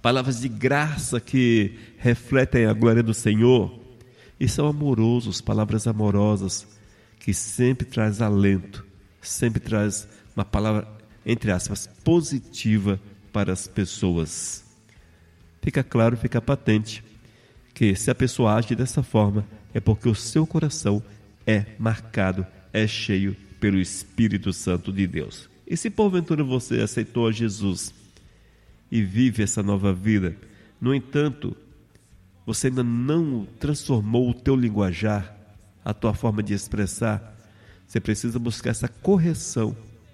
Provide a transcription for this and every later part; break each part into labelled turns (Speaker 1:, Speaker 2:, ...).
Speaker 1: palavras de graça que refletem a glória do Senhor, e são amorosos, palavras amorosas, que sempre traz alento, sempre traz uma palavra, entre aspas, positiva para as pessoas. Fica claro, fica patente, que se a pessoa age dessa forma, é porque o seu coração é marcado, é cheio pelo Espírito Santo de Deus. E se porventura você aceitou a Jesus e vive essa nova vida, no entanto, você ainda não transformou o teu linguajar, a tua forma de expressar, você precisa buscar essa correção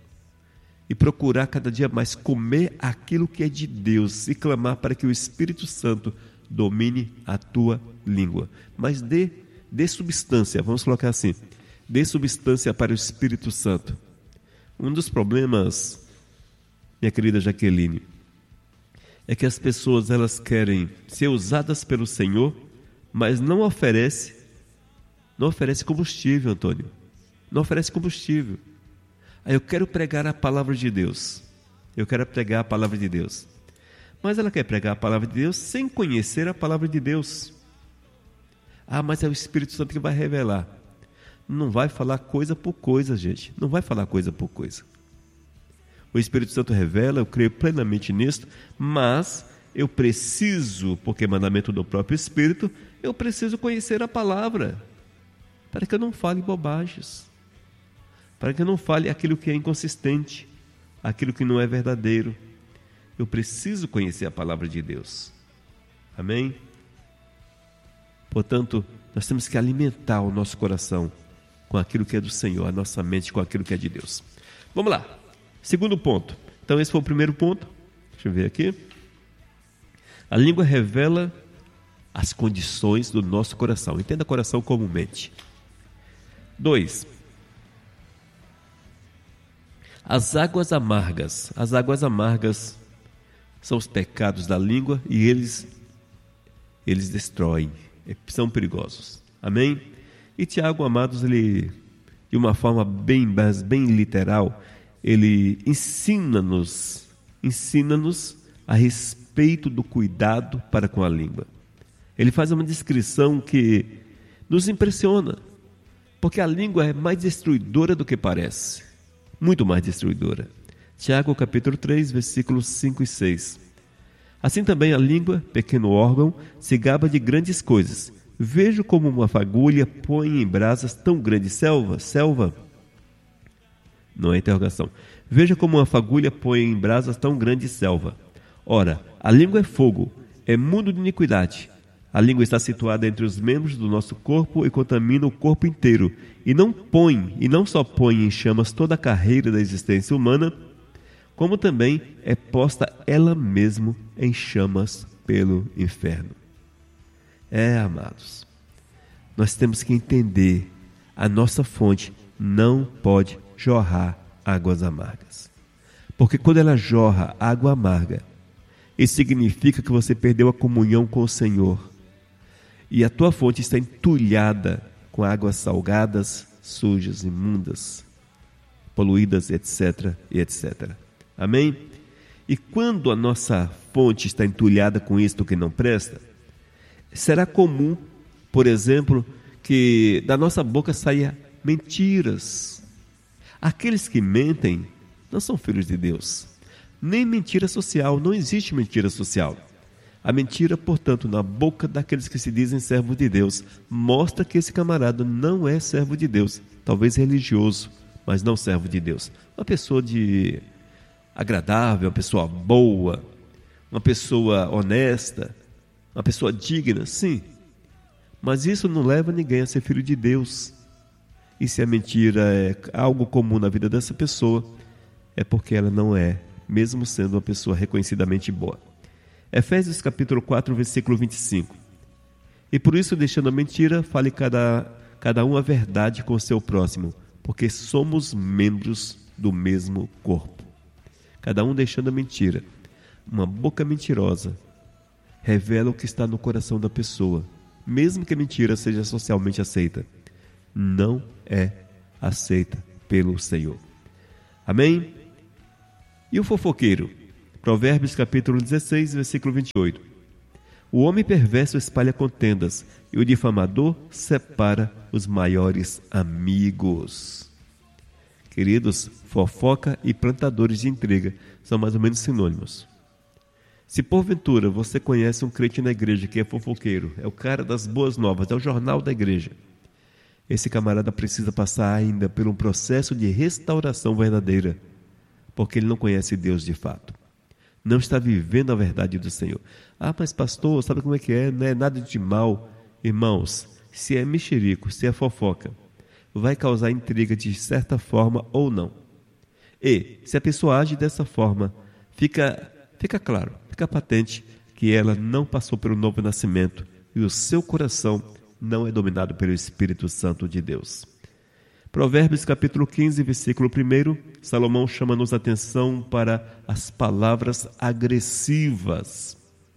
Speaker 1: e procurar cada dia mais comer aquilo que é de Deus e clamar para que o Espírito Santo domine a tua língua. Mas dê substância, vamos colocar assim, dê substância para o Espírito Santo. Um dos problemas, minha querida Jaqueline, é que as pessoas elas querem ser usadas pelo Senhor, mas não oferece combustível, Antônio. Não oferece combustível. Aí eu quero pregar a palavra de Deus. Eu quero pregar a palavra de Deus. Mas ela quer pregar a palavra de Deus sem conhecer a palavra de Deus. Ah, mas é o Espírito Santo que vai revelar. Não vai falar coisa por coisa, gente. Não vai falar coisa por coisa. O Espírito Santo revela, eu creio plenamente nisso, mas eu preciso, porque é mandamento do próprio Espírito, eu preciso conhecer a palavra, para que eu não fale bobagens, para que eu não fale aquilo que é inconsistente, aquilo que não é verdadeiro. Eu preciso conhecer a palavra de Deus. Amém? Portanto, nós temos que alimentar o nosso coração com aquilo que é do Senhor, a nossa mente com aquilo que é de Deus. Vamos lá. Segundo ponto. Então esse foi o primeiro ponto. Deixa eu ver aqui. A língua revela as condições do nosso coração. Entenda coração como mente. 2. As águas amargas. As águas amargas são os pecados da língua e eles destroem. São perigosos. Amém? E Tiago, amados, ele, de uma forma bem literal, ele ensina-nos a respeito do cuidado para com a língua. Ele faz uma descrição que nos impressiona, porque a língua é mais destruidora do que parece, muito mais destruidora. Tiago capítulo 3, versículos 5 e 6. Assim também a língua, pequeno órgão, se gaba de grandes coisas. Vejo como uma fagulha põe em brasas tão grande selva. Não é interrogação. Veja como uma fagulha põe em brasas tão grande selva. Ora, a língua é fogo, é mundo de iniquidade. A língua está situada entre os membros do nosso corpo e contamina o corpo inteiro. E não só põe em chamas toda a carreira da existência humana, como também é posta ela mesma em chamas pelo inferno. Amados, nós temos que entender, a nossa fonte não pode jorrar águas amargas. Porque quando ela jorra água amarga, isso significa que você perdeu a comunhão com o Senhor. E a tua fonte está entulhada com águas salgadas, sujas, imundas, poluídas, etc, etc. Amém? E quando a nossa fonte está entulhada com isto que não presta, será comum, por exemplo, que da nossa boca saia mentiras. Aqueles que mentem não são filhos de Deus. Nem mentira social, não existe mentira social. A mentira, portanto, na boca daqueles que se dizem servos de Deus, mostra que esse camarada não é servo de Deus. Talvez religioso, mas não servo de Deus. Uma pessoa agradável, uma pessoa boa, uma pessoa honesta, uma pessoa digna, sim. Mas isso não leva ninguém a ser filho de Deus. E se a mentira é algo comum na vida dessa pessoa, é porque ela não é, mesmo sendo uma pessoa reconhecidamente boa. Efésios capítulo 4, versículo 25. E por isso, deixando a mentira, fale cada um a verdade com o seu próximo, porque somos membros do mesmo corpo. Cada um deixando a mentira. Uma boca mentirosa revela o que está no coração da pessoa, mesmo que a mentira seja socialmente aceita. Não é aceita pelo Senhor. Amém? E o fofoqueiro? Provérbios capítulo 16, versículo 28. O homem perverso espalha contendas, e o difamador separa os maiores amigos. Queridos, fofoca e plantadores de intriga são mais ou menos sinônimos. Se porventura você conhece um crente na igreja que é fofoqueiro, é o cara das boas novas, é o jornal da igreja, esse camarada precisa passar ainda por um processo de restauração verdadeira, porque ele não conhece Deus de fato. Não está vivendo a verdade do Senhor. Ah, mas pastor, sabe como é que é? Não é nada de mal. Irmãos, se é mexerico, se é fofoca, vai causar intriga de certa forma ou não. E, se a pessoa age dessa forma, fica claro, fica patente que ela não passou pelo novo nascimento e o seu coração não é dominado pelo Espírito Santo de Deus. Provérbios capítulo 15, versículo 1, Salomão chama-nos a atenção para as palavras agressivas.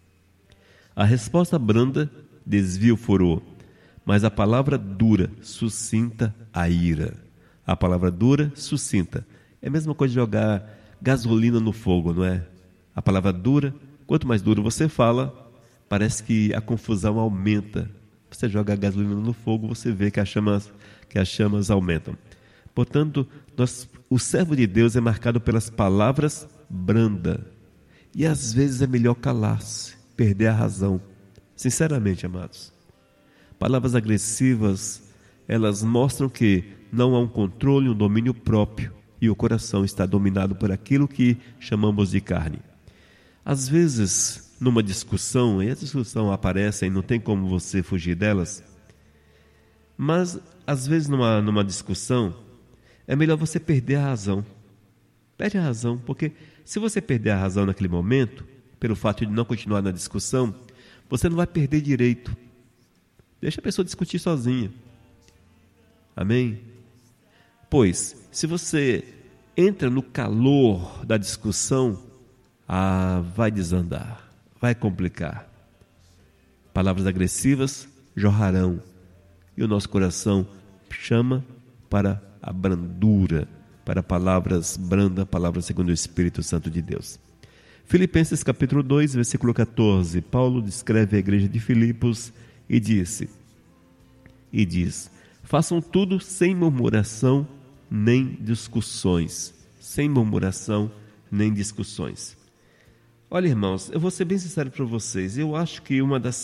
Speaker 1: A resposta branda desvia o furor, mas a palavra dura suscita a ira. A palavra dura suscita. É a mesma coisa de jogar gasolina no fogo, não é? A palavra dura, quanto mais duro você fala, parece que a confusão aumenta. Você joga a gasolina no fogo, você vê que as chamas aumentam. Portanto, o servo de Deus é marcado pelas palavras brandas. E às vezes é melhor calar-se, perder a razão. Sinceramente, amados. Palavras agressivas, elas mostram que não há um controle, um domínio próprio. E o coração está dominado por aquilo que chamamos de carne. Às vezes, numa discussão, e a discussão aparece e não tem como você fugir delas, mas às vezes numa discussão é melhor você perder a razão. Perde a razão, porque se você perder a razão naquele momento, pelo fato de não continuar na discussão, você não vai perder direito. Deixa a pessoa discutir sozinha. Amém? Pois, se você entra no calor da discussão, vai desandar, vai complicar. Palavras agressivas jorrarão e o nosso coração chama para a brandura, para palavras brandas, palavras segundo o Espírito Santo de Deus. Filipenses capítulo 2, versículo 14, Paulo descreve a igreja de Filipos e diz: façam tudo sem murmuração nem discussões. Sem murmuração nem discussões. Olha, irmãos, eu vou ser bem sincero para vocês. Eu acho que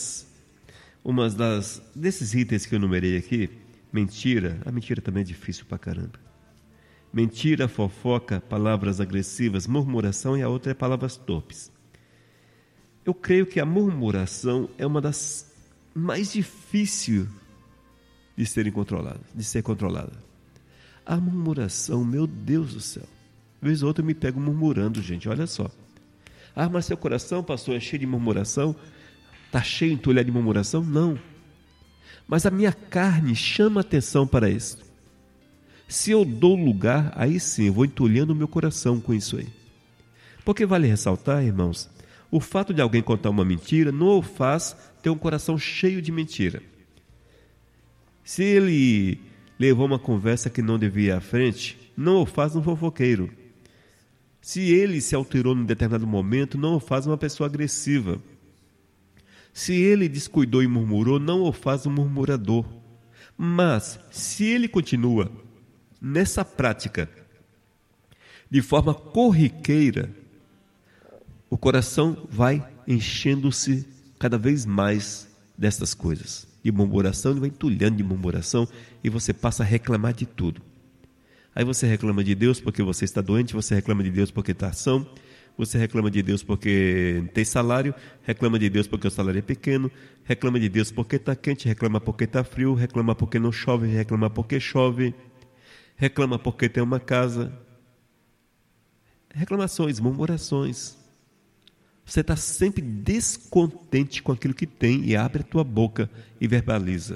Speaker 1: desses itens que eu numerei aqui, mentira, a mentira também é difícil pra caramba. Mentira, fofoca, palavras agressivas, murmuração, e a outra é palavras torpes. Eu creio que a murmuração é uma das mais difíceis de ser controlada. A murmuração, meu Deus do céu. Vez ou outra eu me pego murmurando, gente, olha só. Ah, mas seu coração, pastor, é cheio de murmuração? Está cheio, entulhado de murmuração? Não. Mas a minha carne chama atenção para isso. Se eu dou lugar, aí sim, eu vou entulhando o meu coração com isso aí. Porque vale ressaltar, irmãos, o fato de alguém contar uma mentira não o faz ter um coração cheio de mentira. Se ele levou uma conversa que não devia ir à frente, não o faz um fofoqueiro. Se ele se alterou num determinado momento, não o faz uma pessoa agressiva. Se ele descuidou e murmurou, não o faz um murmurador. Mas, se ele continua nessa prática, de forma corriqueira, o coração vai enchendo-se cada vez mais dessas coisas. De murmuração, ele vai entulhando de murmuração e você passa a reclamar de tudo. Aí você reclama de Deus porque você está doente, você reclama de Deus porque está são, você reclama de Deus porque não tem salário, reclama de Deus porque o salário é pequeno, reclama de Deus porque está quente, reclama porque está frio, reclama porque não chove, reclama porque chove, reclama porque tem uma casa. Reclamações, murmurações. Você está sempre descontente com aquilo que tem e abre a tua boca e verbaliza.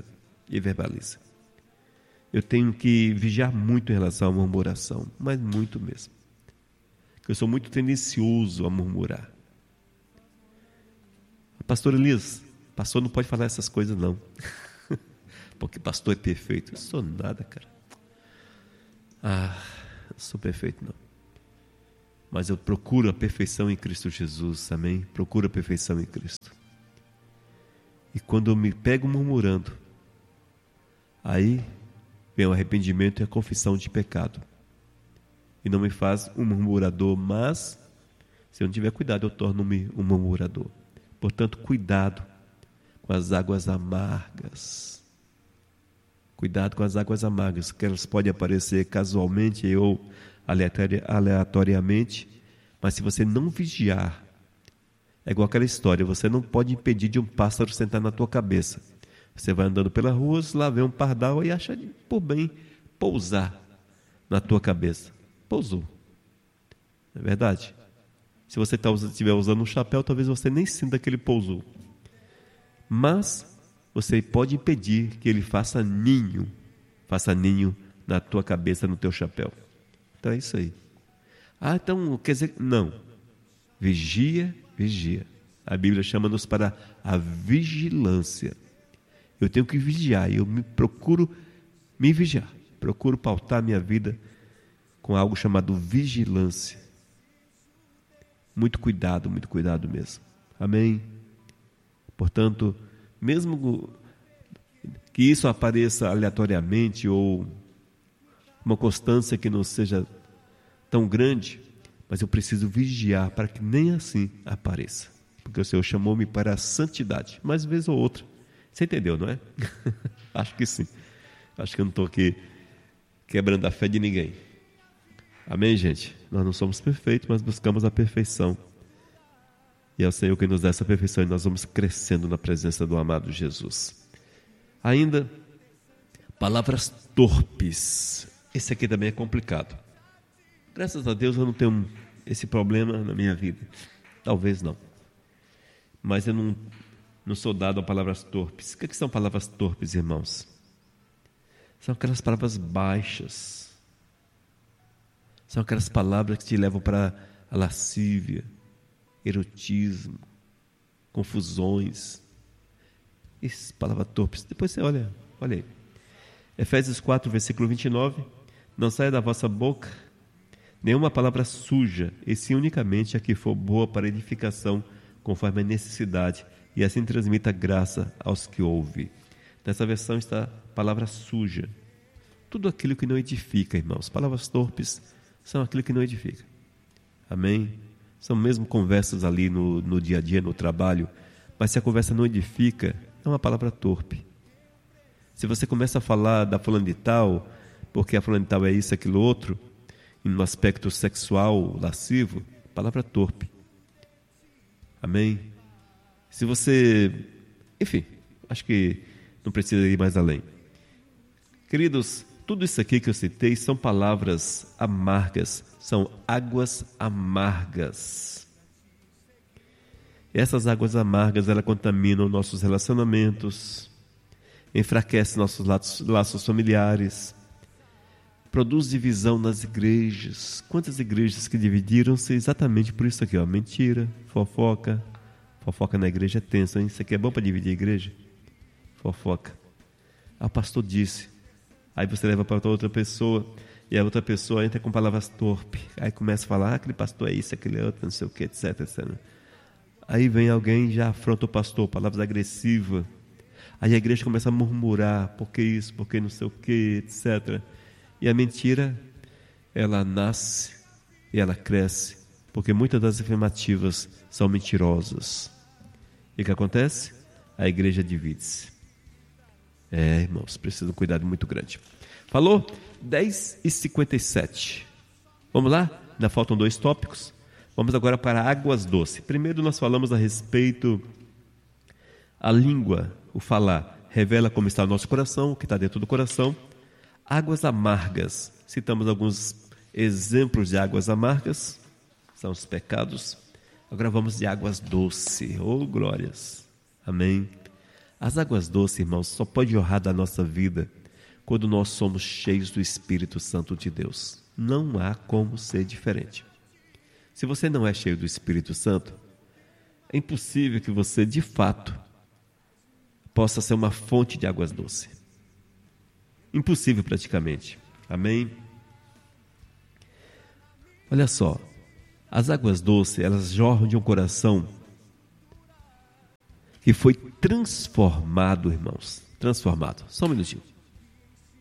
Speaker 1: Eu tenho que vigiar muito em relação à murmuração, mas muito mesmo. Eu sou muito tendencioso a murmurar. Pastor Elias, pastor não pode falar essas coisas não. Porque pastor é perfeito. Eu sou nada, cara. Não sou perfeito não. mas eu procuro a perfeição em Cristo Jesus, amém? Procuro a perfeição em Cristo. E quando eu me pego murmurando, aí vem o arrependimento e a confissão de pecado. E não me faz um murmurador, mas se eu não tiver cuidado, eu torno-me um murmurador. Portanto, cuidado com as águas amargas. Cuidado com as águas amargas, que elas podem aparecer casualmente ou aleatoriamente, mas se você não vigiar, é igual aquela história, você não pode impedir de um pássaro sentar na tua cabeça. Você vai andando pela rua, lá vem um pardal e acha por bem pousar na tua cabeça. Pousou. Não é verdade? Se você estiver usando um chapéu, talvez você nem sinta que ele pousou. Mas você pode impedir que ele faça ninho na tua cabeça, no teu chapéu. Então é isso aí. Então quer dizer, não. Vigia. A Bíblia chama-nos para a vigilância. Eu tenho que vigiar, eu procuro me vigiar. Procuro pautar minha vida com algo chamado vigilância. Muito cuidado mesmo. Amém? Portanto, mesmo que isso apareça aleatoriamente ou uma constância que não seja tão grande, mas eu preciso vigiar para que nem assim apareça. Porque o Senhor chamou-me para a santidade, mais vez ou outra. Você entendeu, não é? Acho que sim. Acho que eu não estou aqui quebrando a fé de ninguém. Amém, gente? Nós não somos perfeitos, mas buscamos a perfeição. E é o Senhor que nos dá essa perfeição e nós vamos crescendo na presença do amado Jesus. Ainda, palavras torpes. Esse aqui também é complicado. Graças a Deus eu não tenho esse problema na minha vida. Talvez não. Mas eu não sou dado a palavras torpes. O que são palavras torpes, irmãos? São aquelas palavras baixas. São aquelas palavras que te levam para a lascívia, erotismo, confusões. Essas palavras torpes. Depois você olha aí. Efésios 4, versículo 29. Não saia da vossa boca nenhuma palavra suja, e sim unicamente a que for boa para edificação, conforme a necessidade, e assim transmita graça aos que ouvem. Nessa versão está a palavra suja. Tudo aquilo que não edifica, irmãos. Palavras torpes são aquilo que não edifica. Amém? São mesmo conversas ali no dia a dia, no trabalho, mas se a conversa não edifica, é uma palavra torpe. Se você começa a falar da fulana de tal, porque a fulana de tal é isso, aquilo, outro, e no aspecto sexual, lascivo, palavra torpe. Amém? Se você... Enfim, acho que não precisa ir mais além. Queridos, tudo isso aqui que eu citei são palavras amargas, são águas amargas. Essas águas amargas, elas contaminam nossos relacionamentos, enfraquecem nossos laços familiares, produz divisão nas igrejas. Quantas igrejas que dividiram-se exatamente por isso aqui, ó, mentira, fofoca. Fofoca na igreja é tenso, hein? Isso aqui é bom para dividir a igreja? Fofoca. O pastor disse. Aí você leva para outra pessoa, e a outra pessoa entra com palavras torpes. Aí começa a falar, aquele pastor é isso, aquele é outro, não sei o que, etc, etc. Aí vem alguém e já afronta o pastor, palavras agressivas. Aí a igreja começa a murmurar, por que isso, por que não sei o que, etc. E a mentira, ela nasce e ela cresce, porque muitas das afirmativas são mentirosas. E o que acontece? A igreja divide-se. Irmãos, precisa de um cuidado muito grande. Falou? 10h57. Vamos lá? Ainda faltam 2 tópicos. Vamos agora para águas doces. Primeiro nós falamos a respeito a língua, o falar, revela como está o nosso coração, o que está dentro do coração. Águas amargas. Citamos alguns exemplos de águas amargas. São os pecados. Agora vamos de águas doces. Oh, glórias. Amém. As águas doces, irmãos, só pode jorrar da nossa vida quando nós somos cheios do Espírito Santo de Deus. Não há como ser diferente. Se você não é cheio do Espírito Santo, é impossível que você, de fato, possa ser uma fonte de águas doces. Impossível praticamente. Amém? Olha só. As águas doces, elas jorram de um coração que foi transformado, irmãos. Transformado. Só um minutinho.